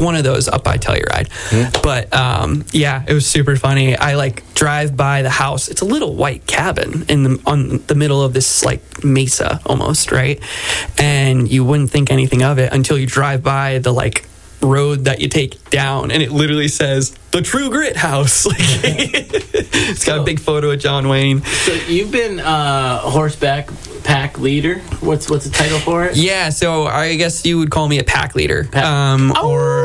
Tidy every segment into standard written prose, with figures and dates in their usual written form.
one of those up by Telluride. But yeah, it was super funny. I like drive by the house. It's a little white cabin on the middle of this like mesa almost, right? And you wouldn't think anything of it until you drive by the like road that you take down, and it literally says the True Grit House. Like, it's got a big photo of John Wayne. So you've been horseback pack leader. What's the title for it? Yeah, so I guess you would call me a pack leader, or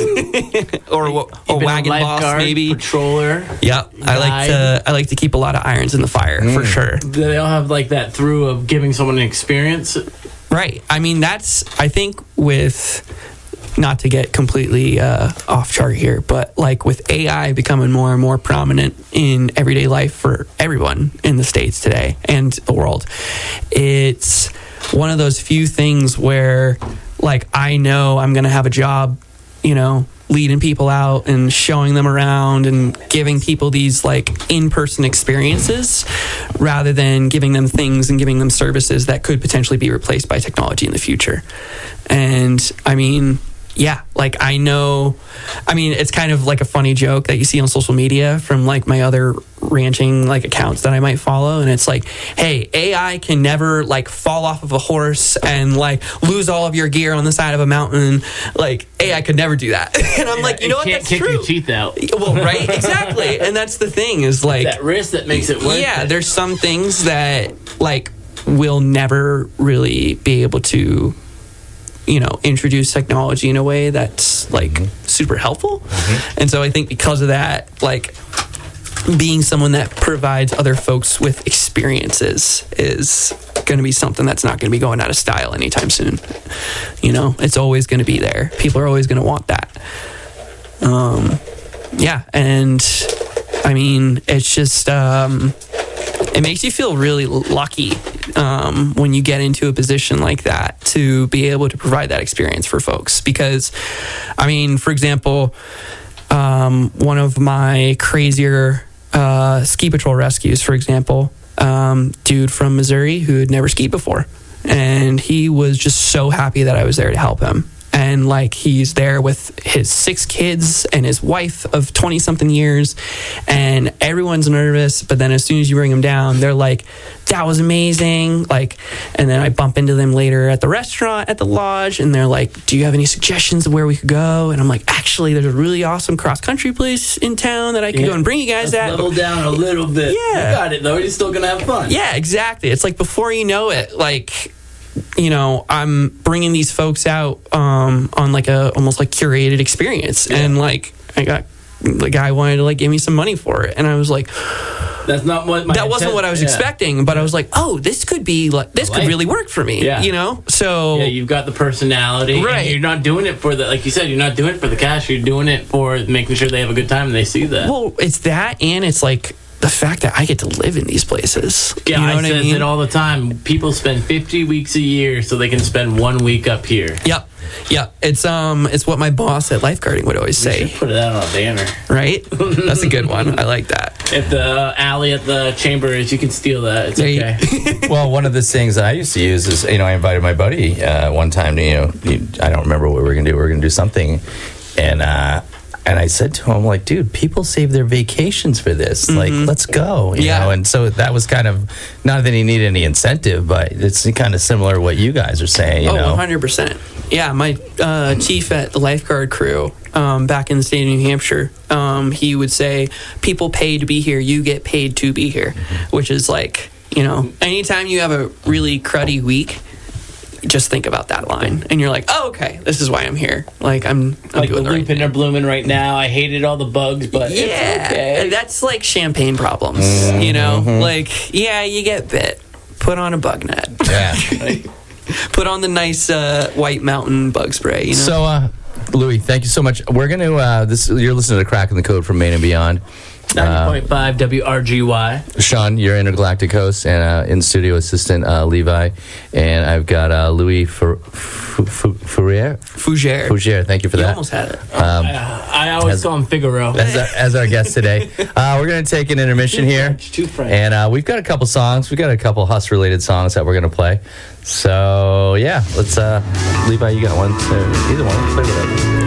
wagon boss, maybe patroller. Yep, I like to keep a lot of irons in the fire for sure. Do they all have like that through of giving someone an experience? Right. I mean, I think with, not to get completely off chart here, but like with AI becoming more and more prominent in everyday life for everyone in the States today and the world, it's one of those few things where like I know I'm going to have a job, leading people out and showing them around and giving people these like in-person experiences rather than giving them things and giving them services that could potentially be replaced by technology in the future. And I mean, yeah, like it's kind of like a funny joke that you see on social media from like my other ranching like accounts that I might follow, and it's like, hey, AI can never like fall off of a horse and like lose all of your gear on the side of a mountain. Like AI could never do that. And I'm like, you know what, that's true. Can't kick your teeth out. Well, right, exactly. And that's the thing is like that risk that makes it worth it. There's some things that like we'll never really be able to introduce technology in a way that's like super helpful. And so I think because of that, like being someone that provides other folks with experiences is going to be something that's not going to be going out of style anytime soon. It's always going to be there. People are always going to want that. Yeah. And I mean, it's just, it makes you feel really lucky when you get into a position like that to be able to provide that experience for folks. Because, I mean, for example, one of my crazier ski patrol rescues, for example, dude from Missouri who had never skied before. And he was just so happy that I was there to help him. And like he's there with his 6 kids and his wife of 20 something years, and everyone's nervous. But then as soon as you bring them down, they're like, that was amazing. Like, and then I bump into them later at the restaurant at the lodge, and they're like, do you have any suggestions of where we could go? And I'm like, actually, there's a really awesome cross country place in town that I could go and bring you guys at. Level down a little bit. Yeah, you got it though. You're still gonna have fun. Yeah, exactly. It's like before you know it, like, I'm bringing these folks out on like a almost like curated experience, and like I got the guy wanted to like give me some money for it, and I was like, that's not what that wasn't what I was expecting, but I was like, oh, this could be like this could really work for me, So yeah, you've got the personality, right? And you're not doing it for like you said, you're not doing it for the cash. You're doing it for making sure they have a good time and they see that. Well, it's that, and it's like the fact that I get to live in these places. Yeah, I say it all the time. People spend 50 weeks a year so they can spend 1 week up here. Yep. It's what my boss at Lifeguarding would always say. You should put it out on a banner. Right? That's a good one. I like that. If the alley at the chamber is, you can steal that. It's okay. Well, one of the things that I used to use is, I invited my buddy one time to, I don't remember what we were going to do. We were going to do something. And I said to him, like, dude, people save their vacations for this. Like, let's go. You know? And so that was kind of, not that he needed any incentive, but it's kind of similar to what you guys are saying, you know? 100%. Yeah, my chief at the lifeguard crew back in the state of New Hampshire, he would say, people pay to be here, you get paid to be here, which is like, anytime you have a really cruddy week, just think about that line, and you're like, "Oh, okay, this is why I'm here." Like I'm like doing the the right lupin thing. Are blooming right now. I hated all the bugs, but it's okay. That's like champagne problems, Like, yeah, you get bit. Put on a bug net. Yeah. Put on the nice White Mountain bug spray. So, Louis, thank you so much. We're going to. You're listening to Cracking the Code from Maine and Beyond. 90.5 WRGY. Sean, you're Intergalactic host, and in-studio assistant Levi. And I've got Louis Fougere. Thank you for that. You almost had it. I always call him Figaro. As our guest today. We're going to take an intermission here. Too French. And we've got a couple songs. We've got a couple Huss-related songs that we're going to play. So, yeah, let's... Levi, you got one? Either one. Let's play whatever.